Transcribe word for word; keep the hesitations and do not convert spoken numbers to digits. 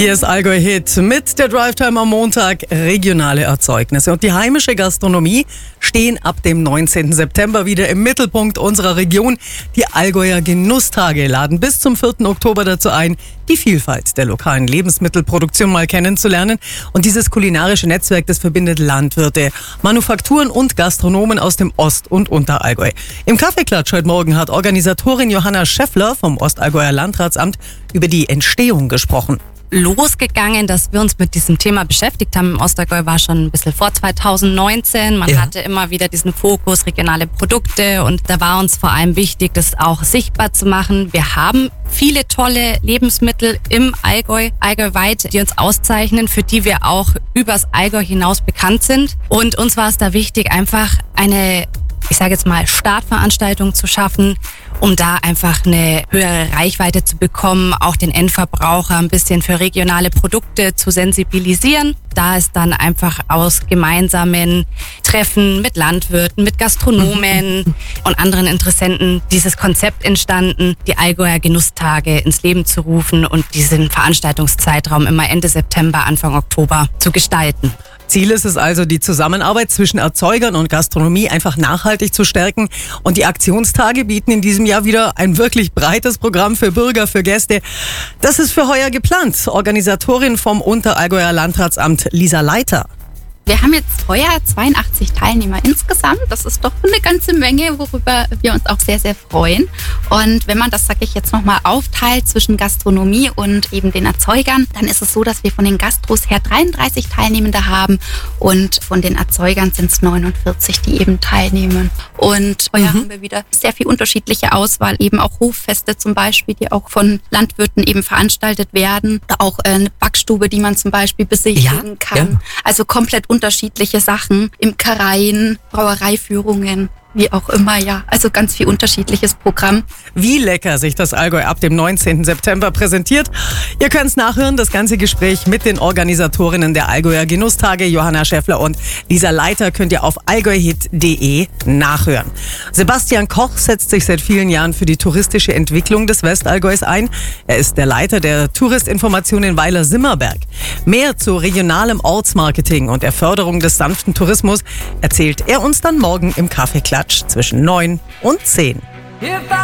Hier ist Allgäu Hit mit der Drive-Time am Montag. Regionale Erzeugnisse und die heimische Gastronomie stehen ab dem neunzehnten September wieder im Mittelpunkt unserer Region. Die Allgäuer Genusstage laden bis zum vierten Oktober dazu ein, die Vielfalt der lokalen Lebensmittelproduktion mal kennenzulernen. Und dieses kulinarische Netzwerk, das verbindet Landwirte, Manufakturen und Gastronomen aus dem Ost- und Unterallgäu. Im Kaffeeklatsch heute Morgen hat Organisatorin Johanna Schäffler vom Ostallgäuer Landratsamt über die Entstehung gesprochen. Losgegangen, dass wir uns mit diesem Thema beschäftigt haben im Ostallgäu, war schon ein bisschen vor zweitausendneunzehn. Man ja. hatte immer wieder diesen Fokus, regionale Produkte, und da war uns vor allem wichtig, das auch sichtbar zu machen. Wir haben viele tolle Lebensmittel im Allgäu, allgäuweit, die uns auszeichnen, für die wir auch übers Allgäu hinaus bekannt sind. Und uns war es da wichtig, einfach eine, ich sage jetzt mal, Startveranstaltung zu schaffen, um da einfach eine höhere Reichweite zu bekommen, auch den Endverbraucher ein bisschen für regionale Produkte zu sensibilisieren. Da ist dann einfach aus gemeinsamen Treffen mit Landwirten, mit Gastronomen und anderen Interessenten dieses Konzept entstanden, die Allgäuer Genusstage ins Leben zu rufen und diesen Veranstaltungszeitraum immer Ende September, Anfang Oktober zu gestalten. Ziel ist es also, die Zusammenarbeit zwischen Erzeugern und Gastronomie einfach nachhaltig zu stärken. Und die Aktionstage bieten in diesem Jahr wieder ein wirklich breites Programm für Bürger, für Gäste. Das ist für heuer geplant. Organisatorin vom Unterallgäuer Landratsamt Lisa Leiter. Wir haben jetzt heuer zweiundachtzig Teilnehmer insgesamt. Das ist doch eine ganze Menge, worüber wir uns auch sehr, sehr freuen. Und wenn man das, sage ich jetzt nochmal, aufteilt zwischen Gastronomie und eben den Erzeugern, dann ist es so, dass wir von den Gastros her dreiunddreißig Teilnehmende haben und von den Erzeugern sind es neunundvierzig, die eben teilnehmen. Und heuer mhm. haben wir wieder sehr viel unterschiedliche Auswahl, eben auch Hoffeste zum Beispiel, die auch von Landwirten eben veranstaltet werden. Auch eine Backstube, die man zum Beispiel besichtigen ja, kann. Ja. Also komplett unterschiedliche Sachen, Imkereien, Brauereiführungen, wie auch immer, ja. Also ganz viel unterschiedliches Programm. Wie lecker sich das Allgäu ab dem neunzehnten September präsentiert. Ihr könnt es nachhören, das ganze Gespräch mit den Organisatorinnen der Allgäuer Genusstage, Johanna Schäffler und Lisa Leiter, könnt ihr auf allgäuhit punkt de nachhören. Sebastian Koch setzt sich seit vielen Jahren für die touristische Entwicklung des Westallgäus ein. Er ist der Leiter der Touristinformation in Weiler-Simmerberg. Mehr zu regionalem Ortsmarketing und der Förderung des sanften Tourismus erzählt er uns dann morgen im Kaffeeklatsch zwischen neun und zehn.